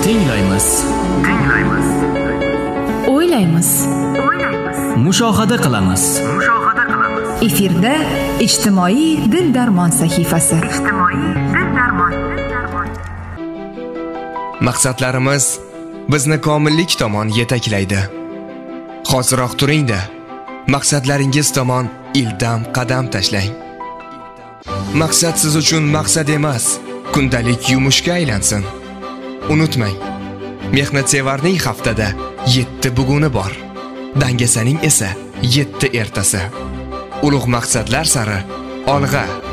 Tinglaymiz. O'ylaymiz. Mushohada qilamiz. Efirda ijtimoiy dil-darmon sahifasi. Maqsadlarimiz bizni komillik tomon yetaklaydi. Hoziroq turing-da, maqsadlaringiz tomon ildam qadam tashlang. Maqsad siz uchun maqsad emas, kundalik yumushga aylansin. Unutmang, mehnatsevarning haftada 7 buguni bor. Dangasaning esa 7 ertasi. Ulug' maqsadlar sari olg'a.